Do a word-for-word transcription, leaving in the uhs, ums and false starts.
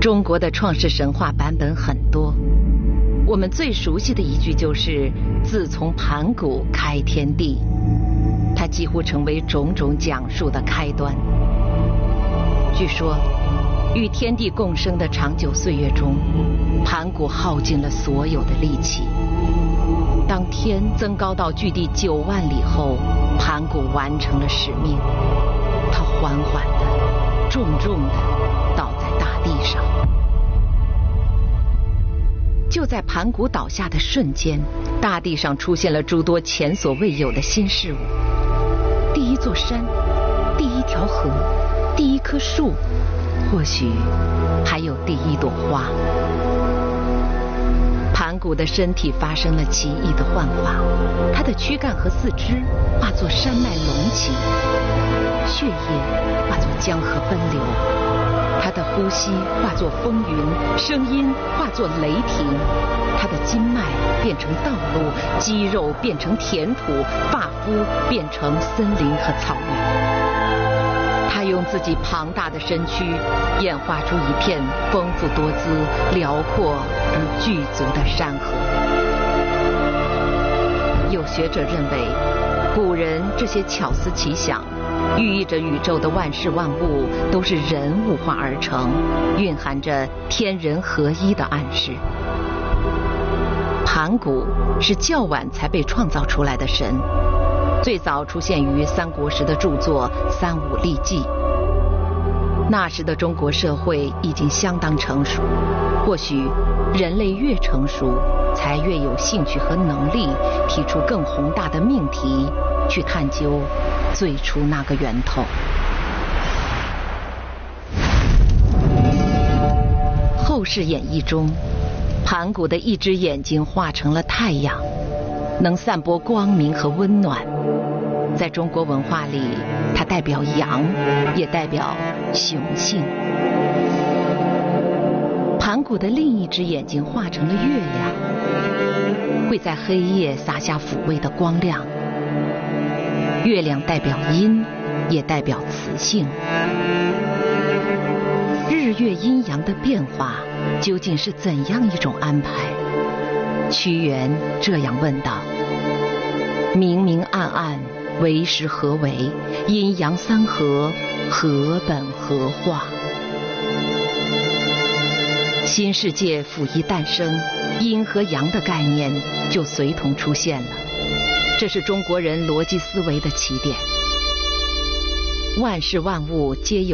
中国的创世神话版本很多，我们最熟悉的一句就是自从盘古开天地，它几乎成为种种讲述的开端。据说与天地共生的长久岁月中，盘古耗尽了所有的力气。当天增高到距地九万里后，盘古完成了使命，他缓缓地重重地倒在大地上。就在盘古倒下的瞬间，大地上出现了诸多前所未有的新事物。第一座山，第一条河，第一棵树，或许还有第一朵花。盘古的身体发生了奇异的幻化，他的躯干和四肢化作山脉隆起，血液化作江河奔流，他的呼吸化作风云，声音化作雷霆，他的筋脉变成道路，肌肉变成田土，发肤变成森林和草原。他用自己庞大的身躯演化出一片丰富多姿、辽阔而巨足的山河。有学者认为，古人这些巧思奇想，寓意着宇宙的万事万物都是人物化而成，蕴含着天人合一的暗示。盘古是较晚才被创造出来的神，最早出现于三国时的著作《三五历记》。那时的中国社会已经相当成熟，或许人类越成熟，才越有兴趣和能力提出更宏大的命题，去探究最初那个源头。后世演绎中，盘古的一只眼睛化成了太阳，能散播光明和温暖。在中国文化里，它代表阳，也代表雄性。盘古的另一只眼睛化成了月亮，会在黑夜洒下抚慰的光亮。月亮代表阴，也代表雌性。日月阴阳的变化究竟是怎样一种安排？屈原这样问道：明明暗暗，为时何为？阴阳三合，何本何化？新世界甫一诞生，阴和阳的概念就随同出现了，这是中国人逻辑思维的起点。万事万物皆有